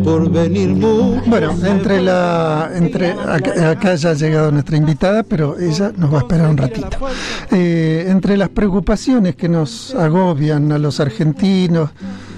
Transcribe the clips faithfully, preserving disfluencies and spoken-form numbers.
por venir mucho. Bueno, entre la entre acá, acá ya ha llegado nuestra invitada, pero ella nos va a esperar un ratito. Eh, entre las preocupaciones que nos agobian a los argentinos,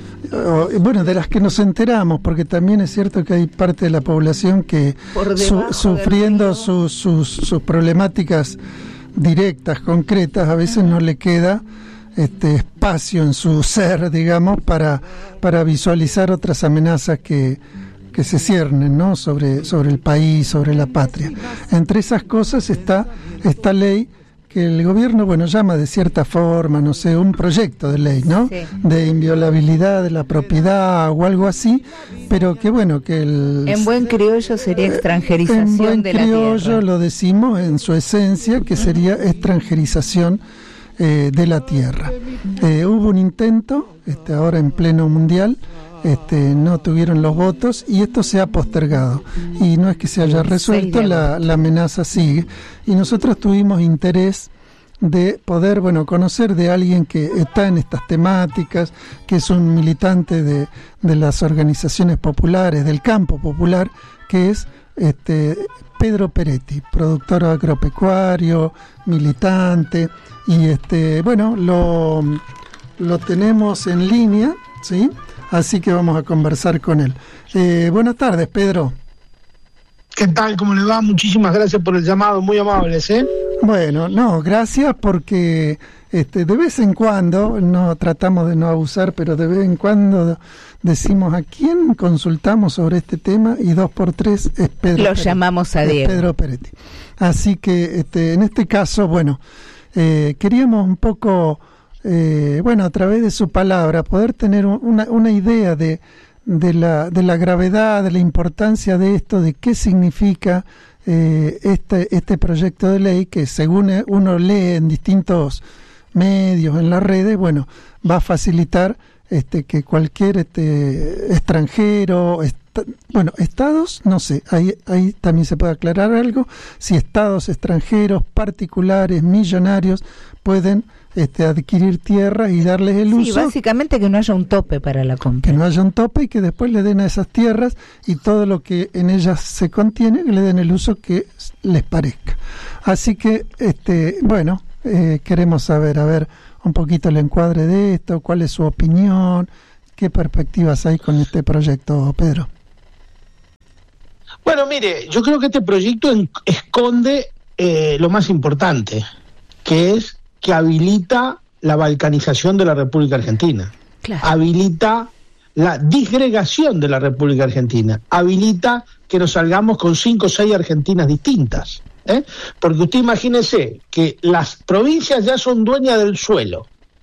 o, bueno, de las que nos enteramos, porque también es cierto que hay parte de la población que su, sufriendo sus, sus, sus problemáticas directas, concretas, a veces no le queda este espacio en su ser, digamos, para, para visualizar otras amenazas que, que se ciernen, ¿no? sobre, sobre el país, sobre la patria. Entre esas cosas está esta ley que el gobierno, bueno, llama de cierta forma, no sé, un proyecto de ley, ¿no? Sí. De inviolabilidad de la propiedad o algo así, pero que bueno, que el... En buen criollo sería extranjerización en buen de la tierra. En criollo lo decimos en su esencia, que sería extranjerización eh, de la tierra. Eh, hubo un intento, este, ahora en pleno mundial, Este, no tuvieron los votos y esto se ha postergado y no es que se haya resuelto, la, la amenaza sigue y nosotros tuvimos interés de poder, bueno, conocer de alguien que está en estas temáticas, que es un militante de, de las organizaciones populares, del campo popular, que es este Pedro Peretti, productor agropecuario, militante, y este bueno, lo, lo tenemos en línea, ¿sí? Así que vamos a conversar con él. Eh, buenas tardes, Pedro. ¿Qué tal? ¿Cómo le va? Muchísimas gracias por el llamado, muy amables, ¿eh? Bueno, no, gracias porque este, de vez en cuando, no tratamos de no abusar, pero de vez en cuando decimos a quién consultamos sobre este tema y dos por tres es Pedro Lo Peretti, llamamos a Diego. Pedro Peretti. Así que este, en este caso, bueno, eh, queríamos un poco... Eh, bueno, a través de su palabra, poder tener una, una idea de, de, la, de la gravedad, de la importancia de esto, de qué significa eh, este, este proyecto de ley que según uno lee en distintos medios, en las redes, bueno, va a facilitar este, que cualquier este, extranjero, est- bueno, estados, no sé, ahí, ahí también se puede aclarar algo, si estados extranjeros, particulares, millonarios, pueden Este, adquirir tierras y darles el sí, uso. Básicamente que no haya un tope para la compra. Que no haya un tope y que después le den a esas tierras y todo lo que en ellas se contiene, que le den el uso que les parezca. Así que, este, bueno, eh, queremos saber, a ver, un poquito el encuadre de esto, cuál es su opinión, qué perspectivas hay con este proyecto, Pedro. Bueno, mire, yo creo que este proyecto en, esconde eh, lo más importante, que es que habilita la balcanización de la República Argentina, claro. Habilita la disgregación de la República Argentina, habilita que nos salgamos con cinco o seis Argentinas distintas, ¿eh? Porque usted imagínese que las provincias ya son dueñas del suelo,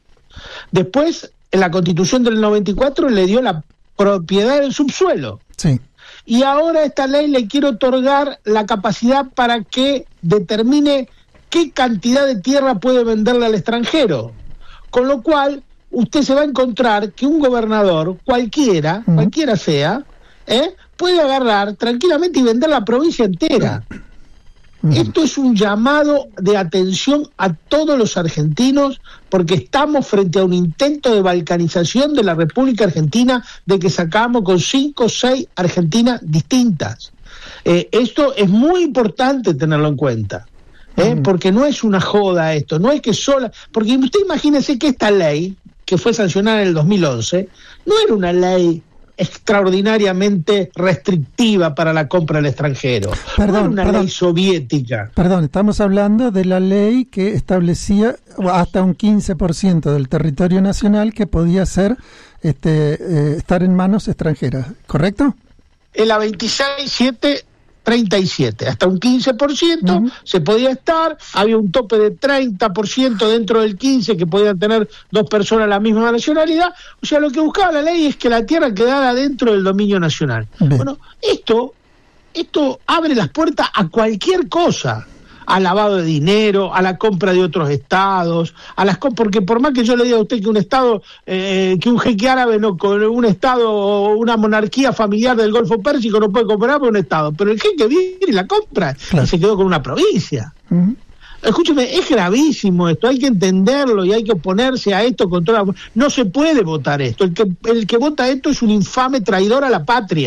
después en la Constitución del noventa y cuatro le dio la propiedad del subsuelo, sí. Y ahora esta ley le quiere otorgar la capacidad para que determine qué cantidad de tierra puede venderle al extranjero, con lo cual usted se va a encontrar que un gobernador, cualquiera, uh-huh. cualquiera sea, ¿eh? puede agarrar tranquilamente y vender la provincia entera. Uh-huh. Esto es un llamado de atención a todos los argentinos, porque estamos frente a un intento de balcanización de la República Argentina, de que sacamos con cinco o seis Argentinas distintas. Eh, esto es muy importante tenerlo en cuenta. ¿Eh? Porque no es una joda esto, no es que sola, porque usted imagínese que esta ley, que fue sancionada en el dos mil once, no era una ley extraordinariamente restrictiva para la compra al extranjero, perdón, no era una perdón, ley soviética. Perdón, estamos hablando de la ley que establecía hasta un quince por ciento del territorio nacional que podía ser este, eh, estar en manos extranjeras, ¿correcto? En la veintiséis siete treinta y siete, hasta un quince por ciento uh-huh. se podía estar, había un tope de treinta por ciento dentro del quince por ciento que podían tener dos personas la misma nacionalidad, o sea, lo que buscaba la ley es que la tierra quedara dentro del dominio nacional. Bien. Bueno, esto, esto abre las puertas a cualquier cosa, al lavado de dinero, a la compra de otros estados, a las co- porque por más que yo le diga a usted que un estado, eh, que un jeque árabe no, con un estado o una monarquía familiar del Golfo Pérsico no puede comprar por un estado, pero el jeque viene y la compra, claro. Y se quedó con una provincia. Uh-huh. Escúcheme, es gravísimo esto, hay que entenderlo y hay que oponerse a esto con toda la... No se puede votar esto, el que, el que vota esto es un infame traidor a la patria.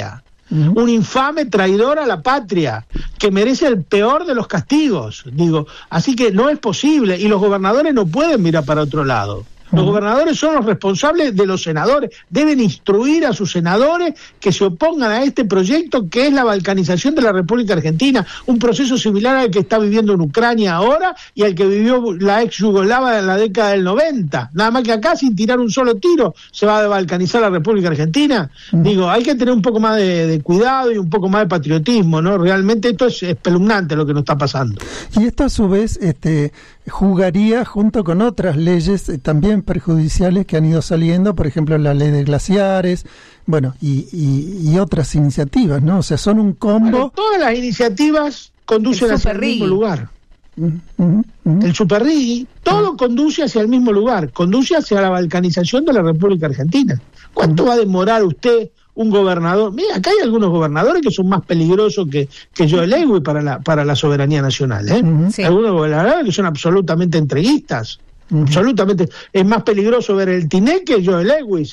Uh-huh. Un infame traidor a la patria, que merece el peor de los castigos, digo, así que no es posible, y los gobernadores no pueden mirar para otro lado. Los gobernadores son los responsables de los senadores, deben instruir a sus senadores que se opongan a este proyecto que es la balcanización de la República Argentina, un proceso similar al que está viviendo en Ucrania ahora y al que vivió la ex Yugoslava en la década del noventa, nada más que acá sin tirar un solo tiro se va a balcanizar la República Argentina. Mm. Digo, hay que tener un poco más de, de cuidado y un poco más de patriotismo, ¿no? Realmente esto es espeluznante lo que nos está pasando. Y esto a su vez este, jugaría junto con otras leyes eh, también perjudiciales que han ido saliendo, por ejemplo la ley de glaciares, bueno, y, y, y otras iniciativas, ¿no? O sea, son un combo. Bueno, todas las iniciativas conducen hacia el mismo lugar. Uh-huh, uh-huh. El Superrigi, todo uh-huh. conduce hacia el mismo lugar, conduce hacia la balcanización de la República Argentina. ¿Cuánto uh-huh. va a demorar usted, un gobernador? Mira, acá hay algunos gobernadores que son más peligrosos que, que Joe Lewis para la, para la soberanía nacional, ¿eh? Uh-huh. Sí. Algunos gobernadores que son absolutamente entreguistas. Uh-huh. Absolutamente, es más peligroso ver el Tinec que Joe Lewis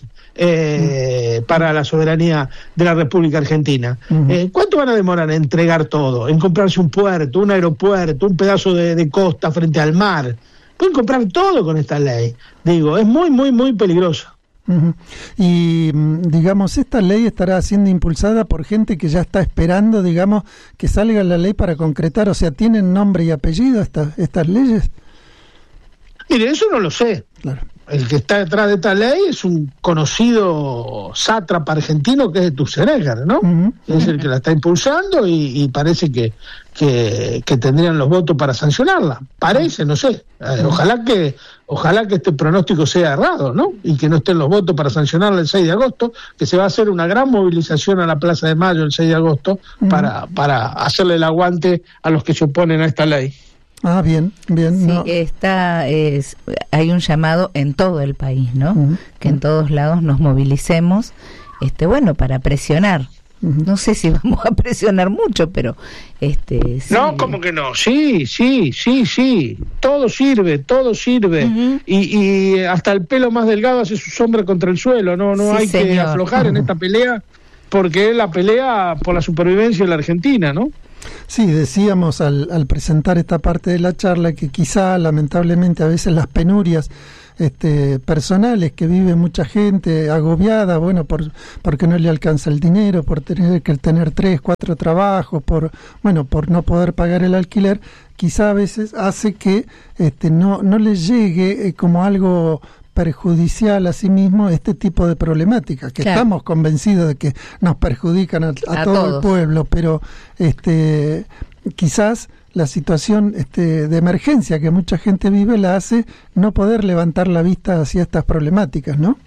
eh, uh-huh. para la soberanía de la República Argentina. Uh-huh. Eh, ¿Cuánto van a demorar en entregar todo? En comprarse un puerto, un aeropuerto, un pedazo de, de costa frente al mar. Pueden comprar todo con esta ley. Digo, es muy, muy, muy peligroso. Uh-huh. Y digamos, esta ley estará siendo impulsada por gente que ya está esperando, digamos, que salga la ley para concretar, o sea, ¿tienen nombre y apellido estas estas leyes? Mire, eso no lo sé. Claro. El que está detrás de esta ley es un conocido sátrapa argentino que es de Tutzenegger, ¿no? Uh-huh. Es el que la está impulsando y, y parece que, que, que tendrían los votos para sancionarla. Parece, no sé. Eh, ojalá que ojalá que este pronóstico sea errado, ¿no? Y que no estén los votos para sancionarla el seis de agosto, que se va a hacer una gran movilización a la Plaza de Mayo el seis de agosto uh-huh. para, para hacerle el aguante a los que se oponen a esta ley. Ah, bien, bien. Sí, no. está, es, hay un llamado en todo el país, ¿no? Uh-huh. Que en todos lados nos movilicemos, este, bueno, para presionar. Uh-huh. No sé si vamos a presionar mucho, pero este. Sí. No, como que no. Sí, sí, sí, sí. Todo sirve, todo sirve. Uh-huh. Y, y hasta el pelo más delgado hace su sombra contra el suelo. No, no sí, hay señor. que aflojar uh-huh. en esta pelea, porque es la pelea por la supervivencia de la Argentina, ¿no? Sí, decíamos al, al presentar esta parte de la charla que quizá lamentablemente a veces las penurias este, personales que vive mucha gente agobiada, bueno, por porque no le alcanza el dinero, por tener que tener tres, cuatro trabajos, por bueno, por no poder pagar el alquiler, quizá a veces hace que este, no no le llegue eh, como algo perjudicial a sí mismo este tipo de problemáticas que claro. estamos convencidos de que nos perjudican a, a, a todo todos. el pueblo, pero este quizás la situación este, de emergencia que mucha gente vive la hace no poder levantar la vista hacia estas problemáticas, ¿no?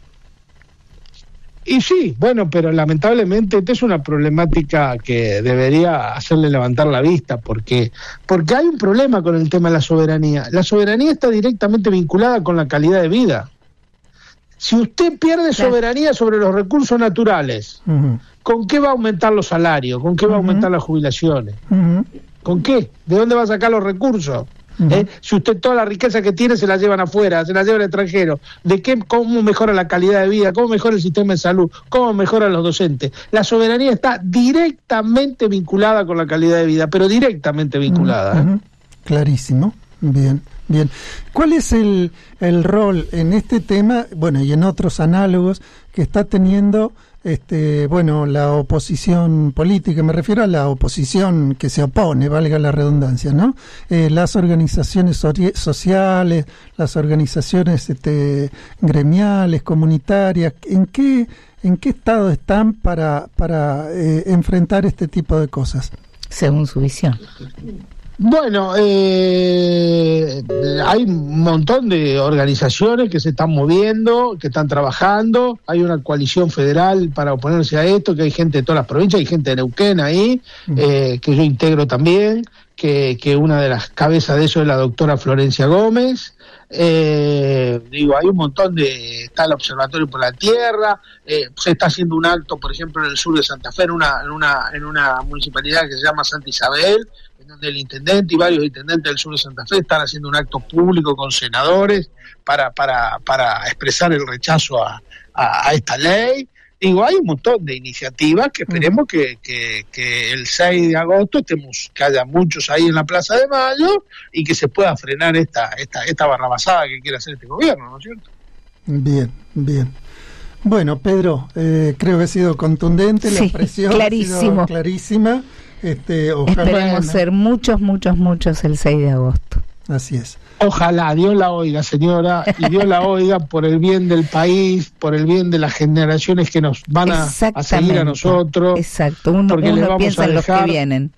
Y sí, bueno, pero lamentablemente esta es una problemática que debería hacerle levantar la vista, porque porque hay un problema con el tema de la soberanía. La soberanía está directamente vinculada con la calidad de vida. Si usted pierde soberanía sobre los recursos naturales, uh-huh. ¿con qué va a aumentar los salarios? ¿Con qué va uh-huh. a aumentar las jubilaciones? Uh-huh. ¿Con qué? ¿De dónde va a sacar los recursos? Uh-huh. ¿Eh? Si usted toda la riqueza que tiene se la llevan afuera, se la llevan al extranjero, ¿de qué? ¿Cómo mejora la calidad de vida? ¿Cómo mejora el sistema de salud? ¿Cómo mejoran los docentes? La soberanía está directamente vinculada con la calidad de vida, pero directamente vinculada. Uh-huh. ¿eh? Clarísimo. Bien, bien. ¿Cuál es el, el rol en este tema, bueno, y en otros análogos, que está teniendo este, bueno, la oposición política? Me refiero a la oposición que se opone, valga la redundancia, ¿no? Eh, las organizaciones so- sociales, las organizaciones este, gremiales, comunitarias, ¿en qué, en qué estado están para, para eh, enfrentar este tipo de cosas? Según su visión. Bueno, eh, hay un montón de organizaciones que se están moviendo, que están trabajando. Hay una coalición federal para oponerse a esto, que hay gente de todas las provincias, hay gente de Neuquén ahí, eh, que yo integro también, que, que una de las cabezas de eso es la doctora Florencia Gómez. Eh, digo, hay un montón de... Está el Observatorio por la Tierra, eh, se está haciendo un acto, por ejemplo, en el sur de Santa Fe, en una, en una, en una municipalidad que se llama Santa Isabel, donde el intendente y varios intendentes del sur de Santa Fe están haciendo un acto público con senadores para para para expresar el rechazo a, a, a esta ley. Digo, hay un montón de iniciativas que esperemos que, que, que el seis de agosto estemos, que haya muchos ahí en la Plaza de Mayo y que se pueda frenar esta, esta, esta barrabasada que quiere hacer este gobierno, ¿no es cierto? Bien, bien. Bueno, Pedro, eh, creo que ha sido contundente, sí, la expresión clarísimo. ha sido clarísima. Este, ojalá, Esperemos ser muchos, muchos, muchos el seis de agosto. Así es. Ojalá, Dios la oiga, señora, y Dios la oiga por el bien del país, por el bien de las generaciones que nos van a, a seguir a nosotros. Exacto, uno, porque uno le vamos piensa a en dejar, los que vienen.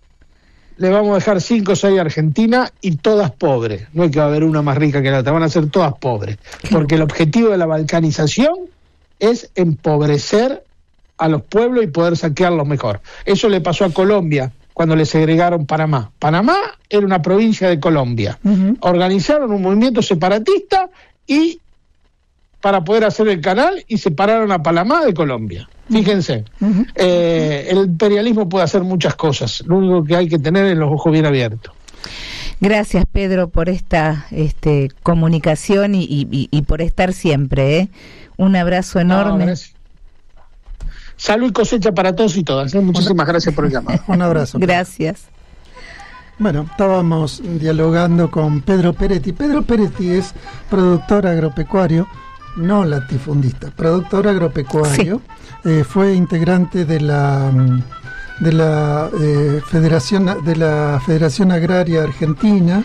Le vamos a dejar cinco o seis a Argentina y todas pobres. No es que va a haber una más rica que la otra, van a ser todas pobres. Porque el objetivo de la balcanización es empobrecer a los pueblos y poder saquearlos mejor. Eso le pasó a Colombia cuando le segregaron Panamá. Panamá era una provincia de Colombia. Uh-huh. Organizaron un movimiento separatista y para poder hacer el canal y separaron a Panamá de Colombia. Fíjense, uh-huh. eh, el imperialismo puede hacer muchas cosas. Lo único que hay que tener es los ojos bien abiertos. Gracias, Pedro, por esta este, comunicación y, y, y por estar siempre, ¿eh? Un abrazo enorme. No, salud y cosecha para todos y todas. ¿eh? Muchísimas Una, gracias por el llamado. Un abrazo. Gracias. Bueno, estábamos dialogando con Pedro Peretti. Pedro Peretti es productor agropecuario, no latifundista, productor agropecuario. Sí. Eh, fue integrante de la de la eh, Federación de la Federación Agraria Argentina.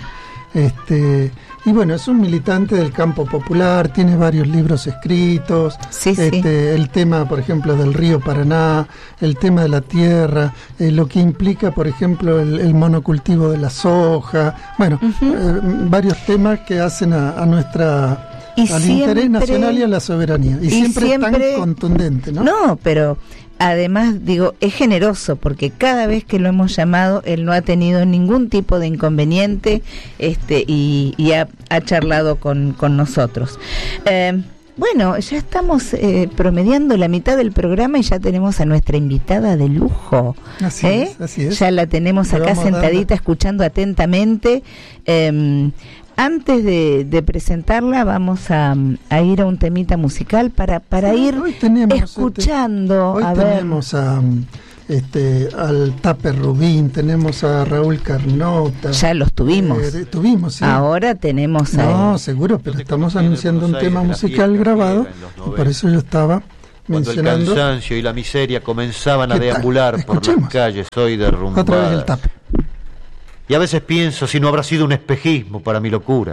Este Y bueno, es un militante del campo popular, tiene varios libros escritos, sí, este, sí. el tema, por ejemplo, del río Paraná, el tema de la tierra, eh, lo que implica, por ejemplo, el, el monocultivo de la soja, bueno, uh-huh. eh, varios temas que hacen a, a nuestra, y al siempre, interés nacional y a la soberanía. Y, y siempre, siempre tan contundente, ¿no? No, pero además, digo, es generoso porque cada vez que lo hemos llamado, él no ha tenido ningún tipo de inconveniente este y, y ha, ha charlado con, con nosotros. Eh, bueno, ya estamos eh, promediando la mitad del programa y ya tenemos a nuestra invitada de lujo. Así ¿eh? es, así es. Ya la tenemos acá sentadita, escuchando atentamente. Eh, Antes de, de presentarla, vamos a, a ir a un temita musical para, para ir hoy tenemos, escuchando. Este, hoy a tenemos ver. a, este, al Tape Rubín, tenemos a Raúl Carnota. Ya los tuvimos. Eh, tuvimos, sí. Ahora tenemos a... No, seguro, pero estamos anunciando un tema musical grabado y por eso yo estaba mencionando... Cuando el cansancio y la miseria comenzaban a deambular por las calles hoy derrumbadas. Otra vez el Tape. Y a veces pienso si no habrá sido un espejismo para mi locura,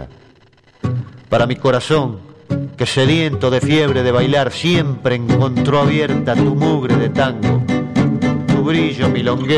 para mi corazón, que sediento de fiebre de bailar siempre encontró abierta tu mugre de tango, tu brillo milonguero.